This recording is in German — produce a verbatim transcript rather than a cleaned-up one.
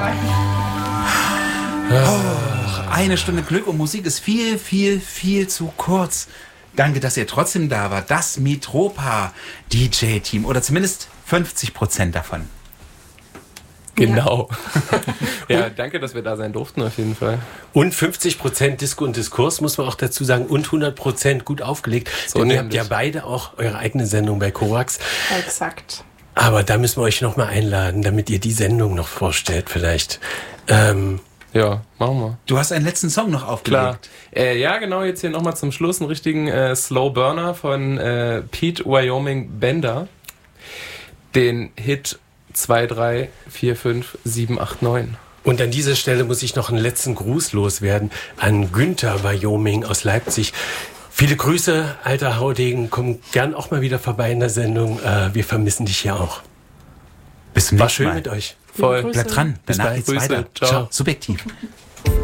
Oh, eine Stunde Glück und Musik ist viel, viel, viel zu kurz. Danke, dass ihr trotzdem da wart. Das Mitropa D J-Team. Oder zumindest fünfzig Prozent davon. Genau. Ja, danke, dass wir da sein durften, auf jeden Fall. Und fünfzig Prozent Disco und Diskurs, muss man auch dazu sagen. Und hundert Prozent gut aufgelegt. So Denn ihr nämlich. habt ja beide auch eure eigene Sendung bei Korax. Exakt. Aber da müssen wir euch nochmal einladen, damit ihr die Sendung noch vorstellt vielleicht. Ähm, Ja, machen wir. Du hast einen letzten Song noch aufgelegt. Klar. Äh, ja, genau, jetzt hier nochmal zum Schluss einen richtigen äh, Slow Burner von äh, Pete Wyoming Bender. Den Hit zwei drei vier fünf sieben acht neun. Und an dieser Stelle muss ich noch einen letzten Gruß loswerden an Günther Wyoming aus Leipzig. Viele Grüße, alter Haudegen. Komm gern auch mal wieder vorbei in der Sendung. Äh, wir vermissen dich ja auch. Bis zum War nächsten schön Mal. mit euch. Voll. Grüße. Bleibt dran, Bis danach bald. geht's Grüße. weiter. Ciao. Subjektiv.